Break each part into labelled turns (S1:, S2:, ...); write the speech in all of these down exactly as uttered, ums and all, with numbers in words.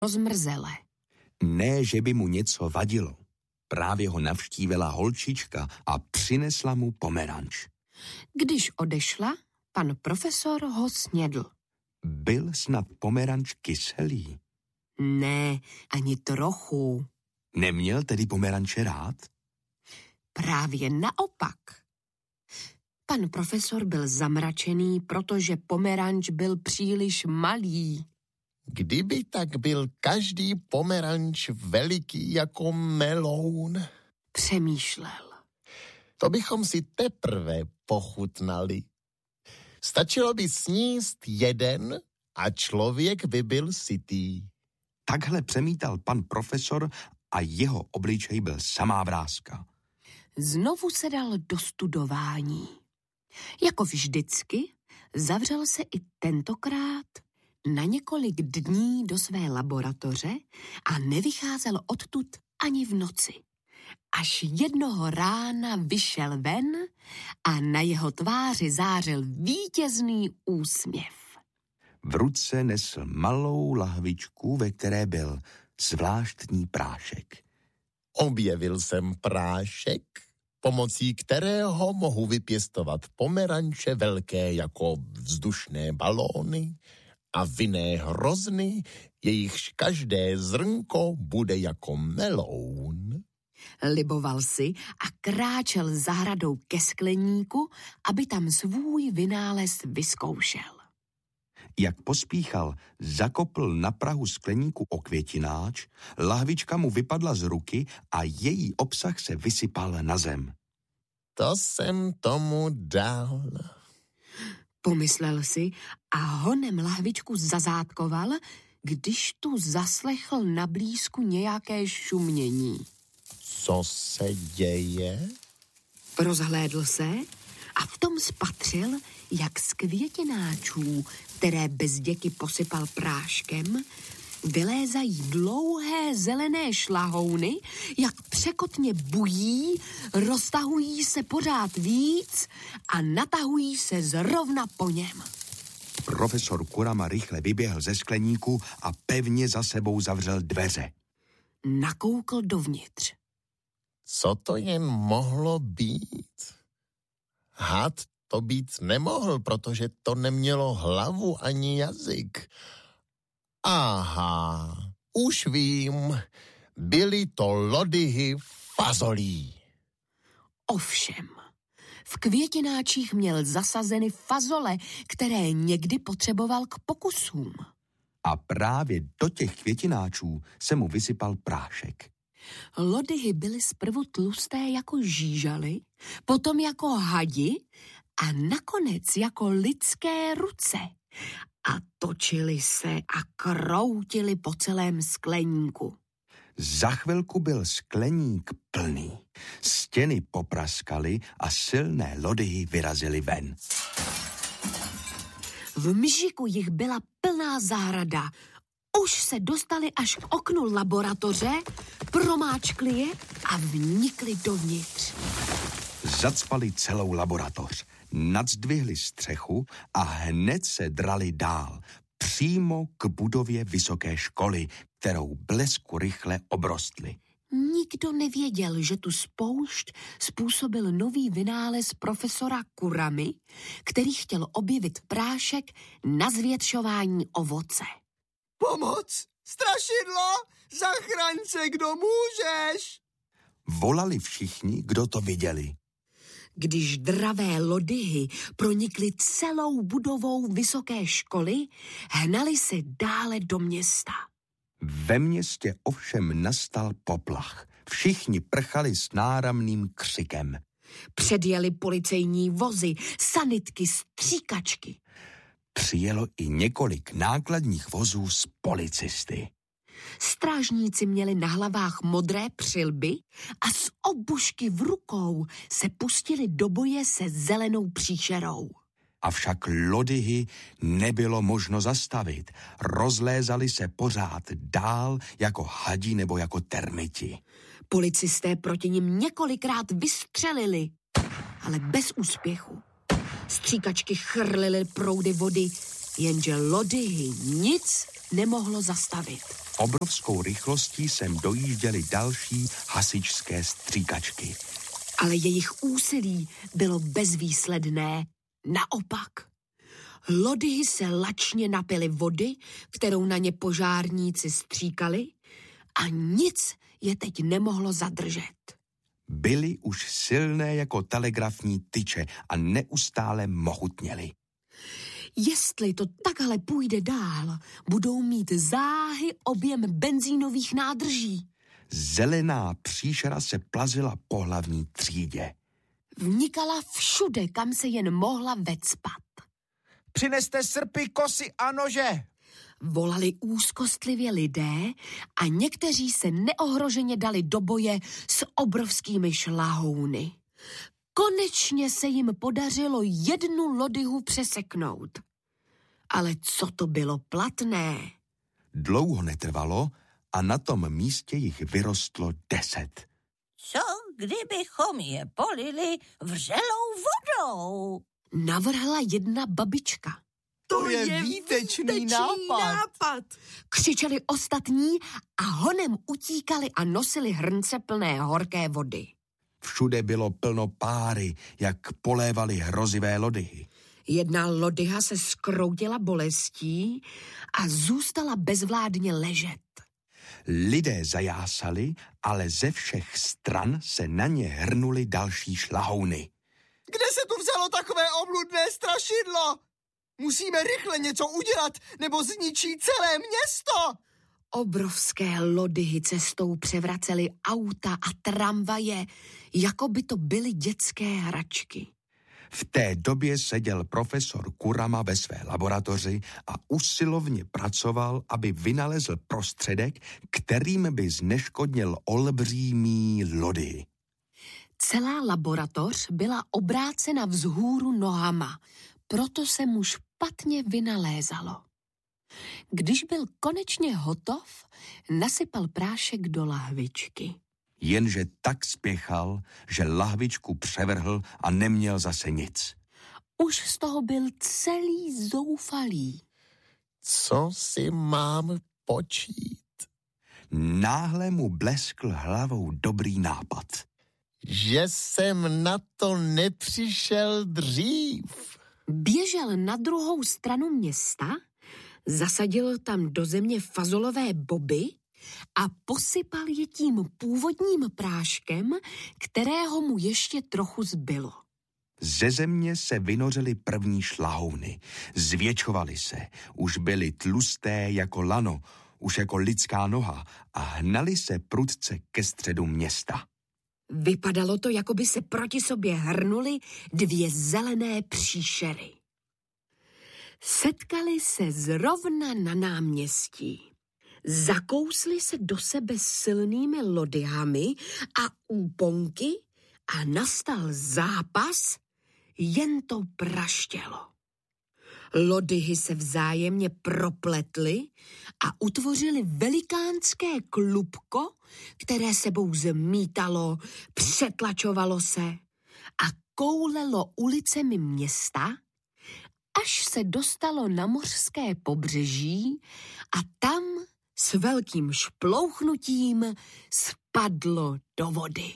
S1: rozmrzele.
S2: Ne, že by mu něco vadilo. Právě ho navštívila holčička a přinesla mu pomeranč.
S1: Když odešla, pan profesor ho snědl.
S2: Byl snad pomeranč kyselý?
S1: Ne, ani trochu.
S2: Neměl tedy pomeranče rád?
S1: Právě naopak. Pan profesor byl zamračený, protože pomeranč byl příliš malý.
S3: Kdyby tak byl každý pomeranč veliký jako meloun,
S1: Přemýšlel.
S3: to bychom si teprve pochutnali. Stačilo by sníst jeden a člověk by byl sytý.
S2: Takhle přemítal pan profesor a jeho obličej byl samá vrázka.
S1: Znovu se dal do studování. Jako vždycky zavřel se i tentokrát na několik dní do své laboratoře a nevycházel odtud ani v noci. Až jednoho rána vyšel ven a na jeho tváři zářil vítězný úsměv.
S2: V ruce nesl malou lahvičku, ve které byl zvláštní prášek.
S3: Objevil jsem prášek, pomocí kterého mohu vypěstovat pomeranče velké jako vzdušné balóny a vinné hrozny, jejichž každé zrnko bude jako meloun.
S1: Liboval si a kráčel zahradou ke skleníku, aby tam svůj vynález vyzkoušel.
S2: Jak pospíchal, zakopl na prahu skleníku okvětináč, lahvička mu vypadla z ruky a její obsah se vysypal na zem.
S3: To jsem tomu dal.
S1: Pomyslel si a honem lahvičku zazátkoval, když tu zaslechl na blízku nějaké šumění.
S3: Co se děje?
S1: Rozhlédl se a v tom spatřil, jak z květináčů, které bez děky posypal práškem, vylézají dlouhé zelené šlahouny, jak překotně bují, roztahují se pořád víc a natahují se zrovna po něm.
S2: Profesor Kurama rychle vyběhl ze skleníku a pevně za sebou zavřel dveře.
S1: Nakoukl dovnitř.
S3: Co to jen mohlo být? Had to být nemohl, protože to nemělo hlavu ani jazyk. Aha, už vím, byly to lodyhy fazolí.
S1: Ovšem, v květináčích měl zasazeny fazole, které někdy potřeboval k pokusům.
S2: A právě do těch květináčů se mu vysypal prášek.
S1: Lodyhy byly zprvu tlusté jako žížaly, potom jako hadi a nakonec jako lidské ruce. A točili se a kroutili po celém skleníku.
S2: Za chvilku byl skleník plný. Stěny popraskaly a silné lodyhy vyrazily ven.
S1: V mžiku jich byla plná zahrada. Už se dostali až k oknu laboratoře, promáčkli je a vnikli dovnitř.
S2: Zacpali celou laboratoř, nadzvihli střechu a hned se drali dál, přímo k budově vysoké školy, kterou blesku rychle obrostli.
S1: Nikdo nevěděl, že tu spoušť způsobil nový vynález profesora Kuramy, který chtěl objevit prášek na zvětšování ovoce.
S4: Pomoc! Strašidlo! Zachraňce, kdo můžeš!
S2: Volali všichni, kdo to viděli.
S1: Když dravé lodyhy pronikly celou budovou vysoké školy, hnali se dále do města.
S2: Ve městě ovšem nastal poplach. Všichni prchali s náramným křikem.
S1: Předjeli policejní vozy, sanitky, stříkačky.
S2: Přijelo i několik nákladních vozů s policisty.
S1: Strážníci měli na hlavách modré přilby a s obušky v rukou se pustili do boje se zelenou příšerou.
S2: Avšak lodyhy nebylo možno zastavit. Rozlézali se pořád dál jako hadi nebo jako termiti.
S1: Policisté proti nim několikrát vystřelili, ale bez úspěchu. Stříkačky chrlily proudy vody, jenže lodyhy nic nemohlo zastavit.
S2: Obrovskou rychlostí sem dojížděly další hasičské stříkačky.
S1: Ale jejich úsilí bylo bezvýsledné. Naopak. Lodyhy se lačně napily vody, kterou na ně požárníci stříkali, a nic je teď nemohlo zadržet.
S2: Byly už silné jako telegrafní tyče a neustále mohutněly.
S1: Jestli to takhle půjde dál, budou mít záhy objem benzínových nádrží.
S2: Zelená příšera se plazila po hlavní třídě.
S1: Vnikala všude, kam se jen mohla vecpat.
S5: Přineste srpy, kosy a nože!
S1: Volali úzkostlivě lidé a někteří se neohroženě dali do boje s obrovskými šlahouny. Konečně se jim podařilo jednu lodyhu přeseknout. Ale co to bylo platné?
S2: Dlouho netrvalo a na tom místě jich vyrostlo deset.
S6: Co kdybychom je polili vřelou vodou?
S1: Navrhla jedna babička.
S4: To je výtečný nápad. nápad.
S1: Křičeli ostatní a honem utíkali a nosili hrnce plné horké vody.
S2: Všude bylo plno páry, jak polévali hrozivé lodyhy.
S1: Jedna lodyha se zkroutila bolestí a zůstala bezvládně ležet.
S2: Lidé zajásali, ale ze všech stran se na ně hrnuly další šlahouny.
S4: Kde se tu vzalo takové obludné strašidlo? Musíme rychle něco udělat, nebo zničí celé město.
S1: Obrovské lodyhy cestou převracely auta a tramvaje, jako by to byly dětské hračky.
S2: V té době seděl profesor Kurama ve své laboratoři a usilovně pracoval, aby vynalezl prostředek, kterým by zneškodnil olbřímý lodyhy.
S1: Celá laboratoř byla obrácena vzhůru nohama, proto se mu špatně vynalézalo. Když byl konečně hotov, nasypal prášek do lahvičky.
S2: Jenže tak spěchal, že lahvičku převrhl a neměl zase nic.
S1: Už z toho byl celý zoufalý.
S3: Co si mám počít?
S2: Náhle mu bleskl hlavou dobrý nápad.
S3: Že jsem na to nepřišel dřív.
S1: Běžel na druhou stranu města, zasadil tam do země fazolové boby a posypal je tím původním práškem, kterého mu ještě trochu zbylo.
S2: Ze země se vynořily první šlahouny. Zvětšovaly se, už byly tlusté jako lano, už jako lidská noha a hnali se prudce ke středu města.
S1: Vypadalo to, jako by se proti sobě hrnuly dvě zelené příšery. Setkali se zrovna na náměstí. Zakousli se do sebe silnými lodyhami a úponky a nastal zápas, jen to praštělo. Lodyhy se vzájemně propletly a utvořily velikánské klubko, které sebou zmítalo, přetlačovalo se a koulelo ulicemi města, až se dostalo na mořské pobřeží a tam s velkým šplouchnutím spadlo do vody.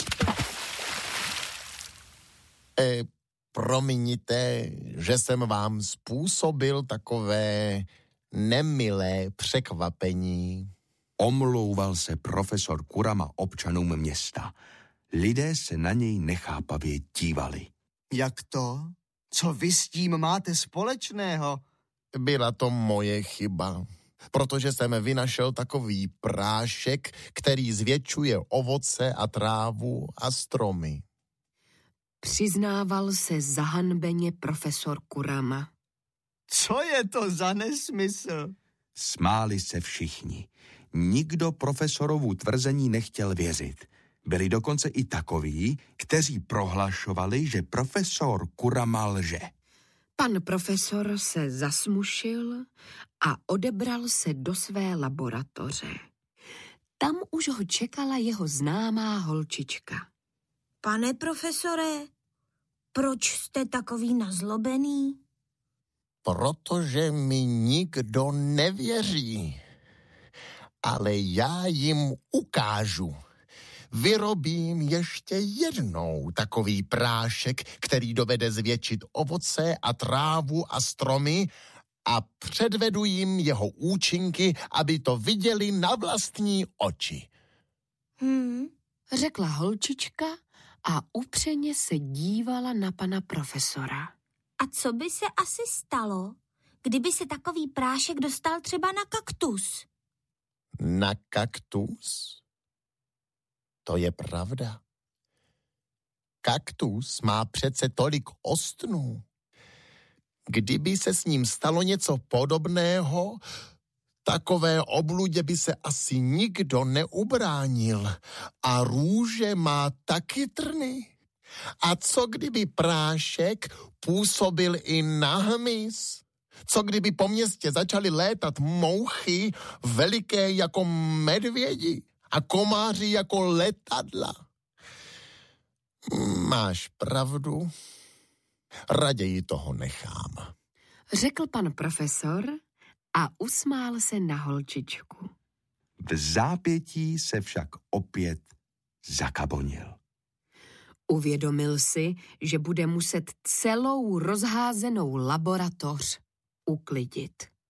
S3: E, promiňte, že jsem vám způsobil takové nemilé překvapení.
S2: Omlouval se profesor Kurama občanům města. Lidé se na něj nechápavě dívali.
S4: Jak to? Co vy s tím máte společného?
S3: Byla to moje chyba, protože jsem vynašel takový prášek, který zvětšuje ovoce a trávu a stromy.
S1: Přiznával se zahanbeně profesor Kurama.
S4: Co je to za nesmysl?
S2: Smáli se všichni. Nikdo profesorovu tvrzení nechtěl věřit. Byli dokonce i takoví, kteří prohlašovali, že profesor Kurama lže.
S1: Pan profesor se zasmušil a odebral se do své laboratoře. Tam už ho čekala jeho známá holčička.
S7: Pane profesore, proč jste takový nazlobený?
S3: Protože mi nikdo nevěří. Ale já jim ukážu. Vyrobím ještě jednou takový prášek, který dovede zvětšit ovoce a trávu a stromy a předvedu jim jeho účinky, aby to viděli na vlastní oči.
S7: Hmm.
S1: Řekla holčička a upřeně se dívala na pana profesora.
S7: A co by se asi stalo, kdyby se takový prášek dostal třeba na kaktus?
S3: Na kaktus? To je pravda. Kaktus má přece tolik ostnů. Kdyby se s ním stalo něco podobného, takové obludě by se asi nikdo neubránil. A růže má taky trny. A co kdyby prášek působil i na hmyz? Co kdyby po městě začaly létat mouchy veliké jako medvědi a komáři jako letadla? Máš pravdu. Raději toho nechám.
S1: Řekl pan profesor a usmál se na holčičku.
S2: V zápětí se však opět zakabonil.
S1: Uvědomil si, že bude muset celou rozházenou laboratoř uklidit.